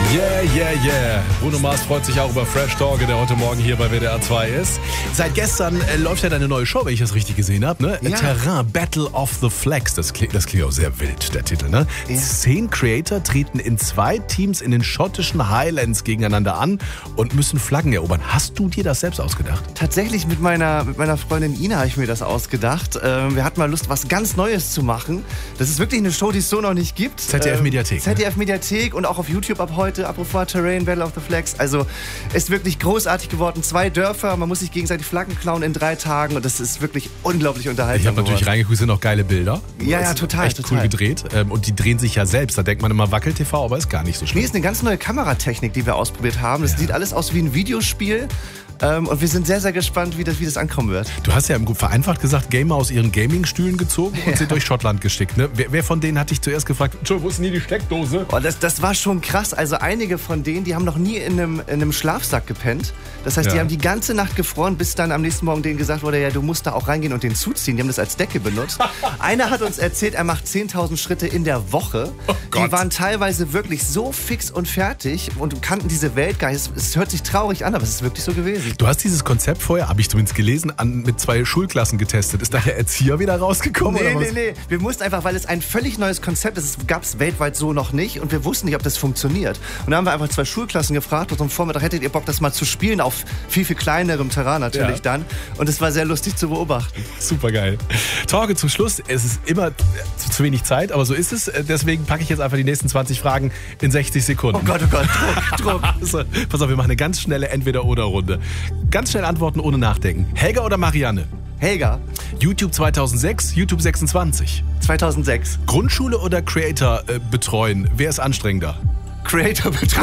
Yeah, yeah, yeah. Bruno Mars freut sich auch über Fresh Talk, der heute Morgen hier bei WDR 2 ist. Seit gestern läuft ja deine neue Show, wenn ich das richtig gesehen habe, ne? Ja. Terrain, Battle of the Flags. Das klingt auch sehr wild, der Titel, ne? Ja. 10 Creator treten in 2 Teams in den schottischen Highlands gegeneinander an und müssen Flaggen erobern. Hast du dir das selbst ausgedacht? Tatsächlich mit meiner Freundin Ina habe ich mir das ausgedacht. Wir hatten mal Lust, was ganz Neues zu machen. Das ist wirklich eine Show, die es so noch nicht gibt. ZDF-Mediathek. ZDF-Mediathek und auch auf YouTube ab heute. Apropos Terrain, Battle of the Flags. Also ist wirklich großartig geworden. 2 Dörfer, man muss sich gegenseitig Flaggen klauen in 3 Tagen und das ist wirklich unglaublich unterhaltsam. Ich habe natürlich reingeguckt, sind auch geile Bilder. Ja, total. Echt cool gedreht. Und die drehen sich ja selbst. Da denkt man immer Wackel-TV, aber ist gar nicht so schlimm. Nee, ist eine ganz neue Kameratechnik, die wir ausprobiert haben. Das sieht alles aus wie ein Videospiel. Und wir sind sehr, sehr gespannt, wie das ankommen wird. Du hast ja im vereinfacht gesagt, Gamer aus ihren Gaming-Stühlen gezogen und sind durch Schottland geschickt. Ne? Wer von denen hat dich zuerst gefragt, wo ist denn hier die Steckdose? Oh, das war schon krass. Also einige von denen, die haben noch nie in einem Schlafsack gepennt. Das heißt, die haben die ganze Nacht gefroren, bis dann am nächsten Morgen denen gesagt wurde, ja, du musst da auch reingehen und den zuziehen. Die haben das als Decke benutzt. Einer hat uns erzählt, er macht 10.000 Schritte in der Woche. Oh Gott. Die waren teilweise wirklich so fix und fertig und kannten diese Welt gar nicht. Es hört sich traurig an, aber es ist wirklich so gewesen. Du hast dieses Konzept vorher, habe ich zumindest gelesen, mit 2 Schulklassen getestet. Ist da der Erzieher wieder rausgekommen? Nee. Wir mussten einfach, weil es ein völlig neues Konzept ist, das gab es weltweit so noch nicht und wir wussten nicht, ob das funktioniert. Und dann haben wir einfach 2 Schulklassen gefragt und am Vormittag, hättet ihr Bock, das mal zu spielen, auf viel, viel kleinerem Terrain natürlich dann. Und es war sehr lustig zu beobachten. Super geil. Torge, zum Schluss, es ist immer zu wenig Zeit, aber so ist es. Deswegen packe ich jetzt einfach die nächsten 20 Fragen in 60 Sekunden. Oh Gott, Druck. Pass auf, wir machen eine ganz schnelle Entweder-Oder-Runde. Ganz schnell antworten ohne nachdenken. Helga oder Marianne? Helga, YouTube 2006, YouTube 26. 2006. Grundschule oder Creator betreuen? Wer ist anstrengender? Creator betreuen.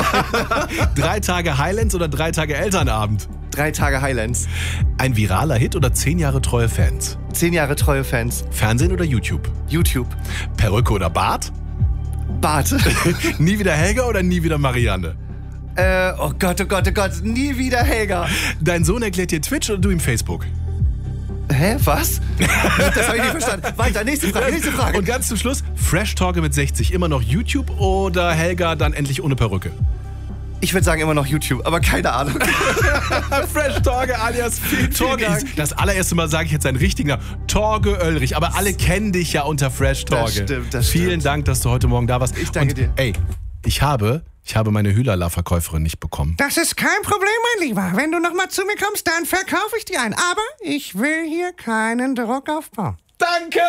3 Tage Highlands oder 3 Tage Elternabend? 3 Tage Highlands. Ein viraler Hit oder 10 Jahre treue Fans? 10 Jahre treue Fans. Fernsehen oder YouTube? YouTube. Perücke oder Bart? Bart. Nie wieder Helga oder nie wieder Marianne? Oh Gott. Nie wieder Helga. Dein Sohn erklärt dir Twitch oder du ihm Facebook? Hä, was? Das habe ich nicht verstanden. Weiter, nächste Frage. Und ganz zum Schluss, Fresh Talker mit 60, immer noch YouTube oder Helga dann endlich ohne Ich würde sagen immer noch YouTube, aber keine Ahnung. Fresh Torge alias Torge ist, das allererste Mal sage ich jetzt seinen richtigen Namen, Torge Oelrich, aber alle kennen dich ja unter Fresh Torge. Das stimmt. Vielen Dank, dass du heute Morgen da warst. Ich danke dir. Ey, ich habe meine Hühlerla-Verkäuferin nicht bekommen. Das ist kein Problem, mein Lieber. Wenn du nochmal zu mir kommst, dann verkaufe ich dir einen. Aber ich will hier keinen Druck aufbauen. Danke!